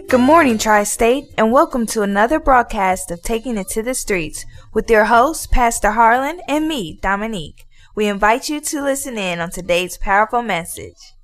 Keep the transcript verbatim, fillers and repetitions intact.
Good morning, Tri-State, and welcome to another broadcast of Taking It to the Streets with your hosts, Pastor Harlan and me, Dominique. We invite you to listen in on today's powerful message.